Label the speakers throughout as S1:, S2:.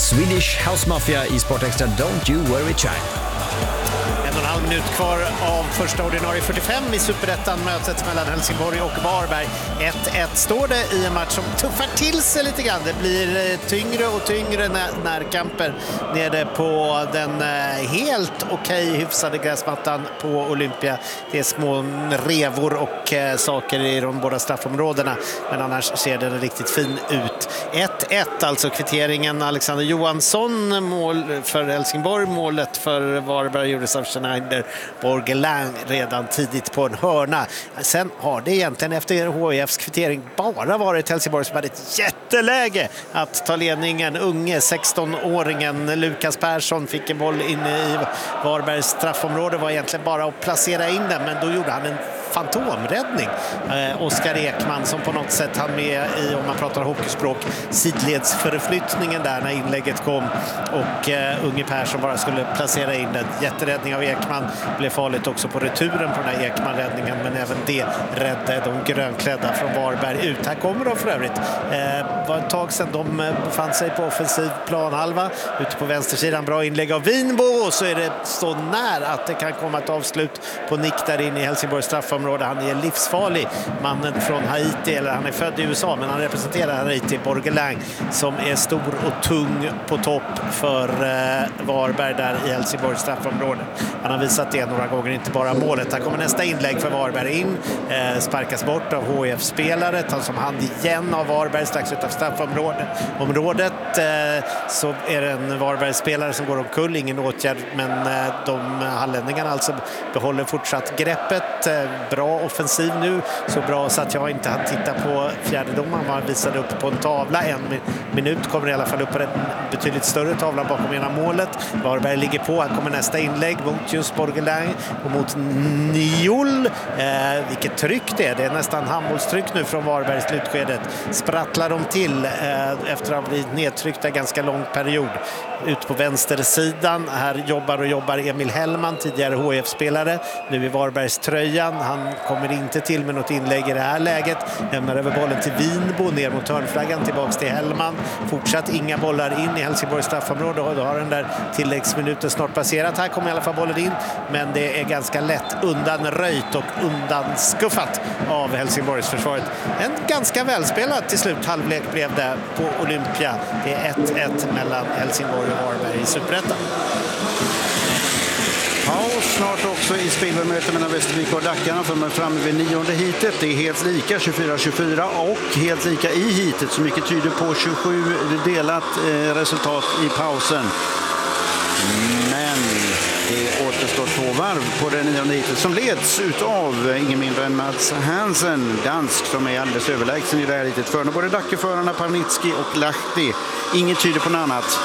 S1: Swedish House Mafia i Sport Extra Don't You Worry Child.
S2: 1,5 minut kvar av första ordinarie 45 i Superettan, mötet mellan Helsingborg och Varberg. 1-1 står det i en match som tuffar till sig lite grann. Det blir tyngre och tyngre närkamper nere på den helt okej hyfsade gräsmattan på Olympia. Det är små revor och saker i de båda straffområdena, men annars ser den riktigt fin ut. 1-1 alltså kvitteringen. Alexander Johansson mål för Helsingborg, målet för Varberg gjordes av Schneider Borgelang redan tidigt på en hörna. Sen har det egentligen efter HIFs kvittering bara varit Helsingborg som hade ett jätteläge att ta ledningen. Unge 16-åringen Lukas Persson fick en boll inne i Varbergs straffområde, var egentligen bara att placera in den, men då gjorde han en fantomräddning. Oskar Ekman som på något sätt hann med i, om man pratar hockeyspråk, sidledsförflyttningen där när inlägget kom, och Unge Persson bara skulle placera in den. Jätteräddning av Ekman, blev farligt också på returen på den här Ekman-räddningen, men även det räddade de grönklädda från Varberg ut. Här kommer de för övrigt. Var ett tag sedan de befann sig på offensiv planhalva. Ute på vänstersidan, bra inlägg av Winbo, och så är det så nära att det kan komma ett avslut på nick där in i Helsingborgs straffområde. Han är livsfarlig, mannen från Haiti, eller han är född i USA men han representerar Haiti, Borgelang, som är stor och tung på topp för Varberg där i Helsingborgs straffområde. Han har visat det några gånger, inte bara målet. Här kommer nästa inlägg för Varberg in, sparkas bort av HIF-spelare, tas som hand igen av Varberg strax utanför straffområdet. Så är det en Varberg-spelare som går omkull, ingen åtgärd, men de hallänningarna alltså behåller fortsatt greppet. Bra offensiv nu, så bra så att jag inte hann titta på fjärdedomaren. Man visade upp på en tavla, en minut kommer i alla fall upp på en betydligt större tavla bakom ena målet. Varberg ligger på, här kommer nästa inlägg mot just Borgelang och mot Niol. Vilket tryck det är nästan handbollstryck nu från Varbergs slutskedet. Sprattlar de till efter att ha blivit nedtryckta ganska lång period. Ut på vänstersidan, här jobbar Emil Hellman, tidigare HF-spelare, nu i Varbergs tröjan. Han kommer inte till med något inlägg i det här läget. Lämnar över bollen till Winbo, ner mot hörnflaggan, tillbaks till Hellman. Fortsatt inga bollar in i Helsingborgs straffområde, och då har den där tilläggsminuten snart passerat. Här kommer i alla fall bollen in, men det är ganska lätt undanröjt och undanskuffat av Helsingborgs försvaret. En ganska välspelad till slut halvlek blev det på Olympia. Det är 1-1 mellan Helsingborg och Varberg i Superettan.
S3: Paus snart också i spelmötet mellan Västervik och Dackarna, för man är framme vid 9:e hitet. Det är helt lika 24-24 och helt lika i hitet, så mycket tyder på 27 delat resultat i pausen. Men det återstår 2 varv på den 9:e hitet som leds utav ingen mindre än Mats Hansen, dansk, som är alldeles överlägsen i det här hitet. För både Dackeförarna Pavnitski och Lahti. Inget tyder på något annat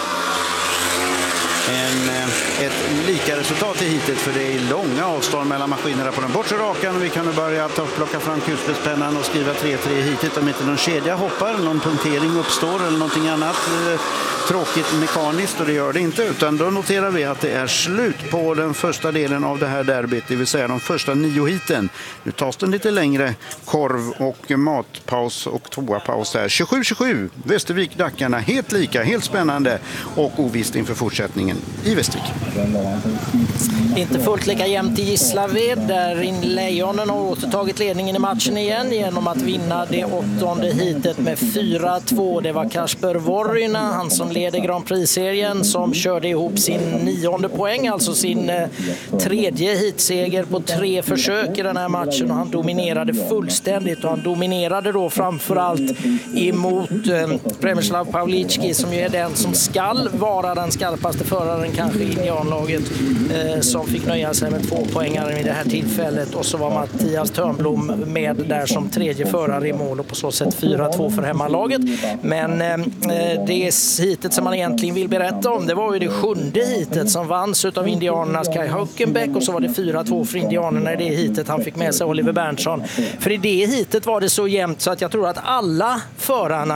S3: än ett lika resultat i hitet, för det är långa avstånd mellan maskinerna på den bortre rakan. Vi kan nu börja plocka fram kulspetspennan och skriva 3-3 i hitet om inte någon kedja hoppar, någon punktering uppstår eller någonting annat tråkigt mekaniskt, och det gör det inte, utan då noterar vi att det är slut på den första delen av det här derbyt, det vill säga de första 9 hiten. Nu tas den lite längre korv och matpaus och toapaus här. 27-27, Västervik Dackarna, helt lika, helt spännande och ovisst inför fortsättningen i Västervik.
S4: Inte fullt lika jämnt i Gislaved, där Lejonen har återtagit ledningen i matchen igen genom att vinna det 8:e hitet med 4-2. Det var Kasper Vorryna, han som leder Grand Prix-serien, som körde ihop sin 9:e poäng, alltså sin 3:e hitseger på 3 försök i den här matchen, och han dominerade fullständigt, och han dominerade då framförallt emot Przemysław Pawlicki, som ju är den som skall vara den skarpaste föraren kanske i indianlaget, som fick nöja sig med 2 poängare i det här tillfället, och så var Mattias Törnblom med där som 3:e förare i mål, och på så sätt 4-2 för hemmalaget. Men det hitet som man egentligen vill berätta om, det var ju det 7:e hitet som vanns av indianernas Kai Haukenbeck, och så var det 4-2 för indianerna i det hitet. Han fick med sig Oliver Berntsson. För i det hitet var det så jämnt så att jag tror att alla förarna